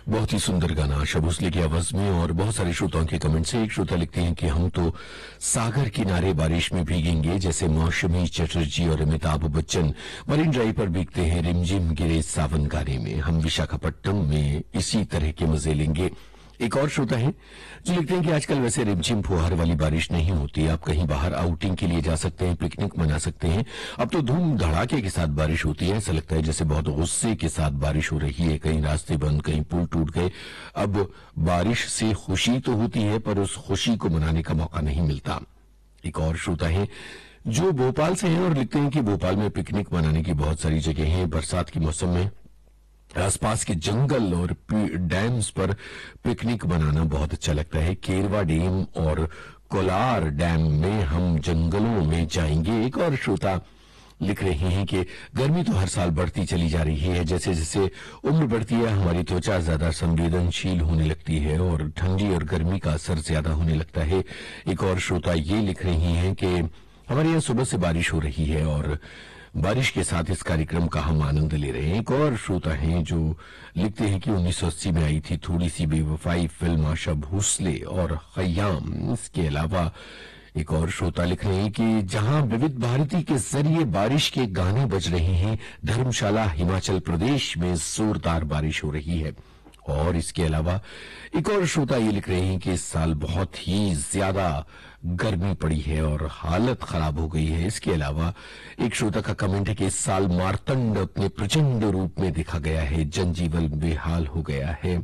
बहुत ही सुंदर गाना आशा भोसले की आवाज में और बहुत सारे श्रोताओं के कमेंट से। एक श्रोता लिखते हैं कि हम तो सागर किनारे बारिश में भीगेंगे जैसे मौसमी चटर्जी और अमिताभ बच्चन मरीन ड्राइव पर भीगते हैं रिमझिम गिरे सावन गाने में। हम विशाखापट्टनम में इसी तरह के मजे लेंगे। एक और श्रोता है जो लिखते हैं कि आजकल वैसे रिमझिम फुहार वाली बारिश नहीं होती। आप कहीं बाहर आउटिंग के लिए जा सकते हैं, पिकनिक मना सकते हैं। अब तो धूम धड़ाके के साथ बारिश होती है। ऐसा लगता है जैसे बहुत गुस्से के साथ बारिश हो रही है। कहीं रास्ते बंद, कहीं पुल टूट गए। अब बारिश से खुशी तो होती है पर उस खुशी को मनाने का मौका नहीं मिलता। एक और श्रोता है जो भोपाल से हैं और लिखते हैं कि भोपाल में पिकनिक मनाने की बहुत सारी जगह हैं। बरसात के मौसम में आसपास के जंगल और डैम्स पर पिकनिक मनाना बहुत अच्छा लगता है। केरवा डैम और कोलार डैम में हम जंगलों में जाएंगे। एक और श्रोता लिख रही हैं कि गर्मी तो हर साल बढ़ती चली जा रही है। जैसे जैसे उम्र बढ़ती है हमारी त्वचा ज्यादा संवेदनशील होने लगती है और ठंडी और गर्मी का असर ज्यादा होने लगता है। एक और श्रोता ये लिख रही हैं कि हमारे यहाँ सुबह से बारिश हो रही है और बारिश के साथ इस कार्यक्रम का हम आनंद ले रहे हैं। एक और श्रोता हैं जो लिखते हैं कि 1980 में आई थी थोड़ी सी बेवफाई फिल्म आशा भोसले और खयाम। इसके अलावा एक और श्रोता लिख रहे हैं कि जहां विविध भारती के जरिए बारिश के गाने बज रहे हैं, धर्मशाला हिमाचल प्रदेश में जोरदार बारिश हो रही है। और इसके अलावा एक और श्रोता ये लिख रहे हैं कि इस साल बहुत ही ज्यादा गर्मी पड़ी है और हालत खराब हो गई है। इसके अलावा एक श्रोता का कमेंट है कि इस साल मार्तंड अपने प्रचंड रूप में देखा गया है, जनजीवन बेहाल हो गया है।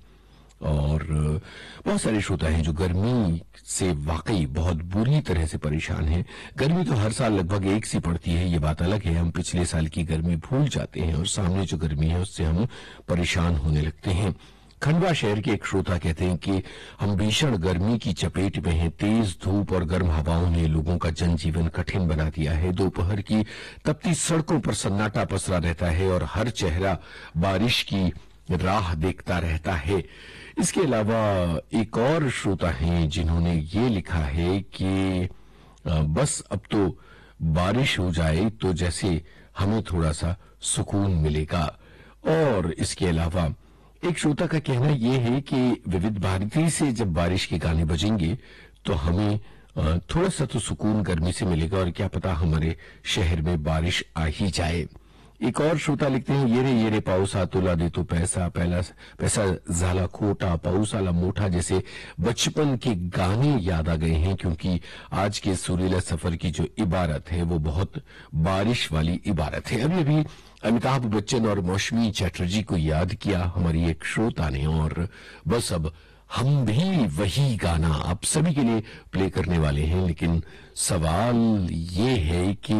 और बहुत सारे श्रोता हैं जो गर्मी से वाकई बहुत बुरी तरह से परेशान हैं। गर्मी तो हर साल लगभग एक सी पड़ती है, ये बात अलग है। हम पिछले साल की गर्मी भूल जाते हैं और सामने जो गर्मी है उससे हम परेशान होने लगते हैं। खंडवा शहर के एक श्रोता कहते हैं कि हम भीषण गर्मी की चपेट में हैं। तेज धूप और गर्म हवाओं ने लोगों का जनजीवन कठिन बना दिया है। दोपहर की तपती सड़कों पर सन्नाटा पसरा रहता है और हर चेहरा बारिश की राह देखता रहता है। इसके अलावा एक और श्रोता हैं जिन्होंने ये लिखा है कि बस अब तो बारिश हो जाए तो जैसे हमें थोड़ा सा सुकून मिलेगा। और इसके अलावा एक श्रोता का कहना यह है कि विविध भारती से जब बारिश के गाने बजेंगे तो हमें थोड़ा सा तो सुकून गर्मी से मिलेगा और क्या पता हमारे शहर में बारिश आ ही जाए। एक और श्रोता लिखते हैं ये रे पाऊस तुला दे तो पैसा पैसा झाला खोटा पाऊस आला मोठा जैसे बचपन के गाने याद आ गए हैं, क्योंकि आज के सुरीला सफर की जो इबारत है वो बहुत बारिश वाली इबारत है। अभी अभी अमिताभ बच्चन और मौसमी चटर्जी को याद किया हमारी एक श्रोता ने और बस अब हम भी वही गाना आप सभी के लिए प्ले करने वाले हैं। लेकिन सवाल ये है कि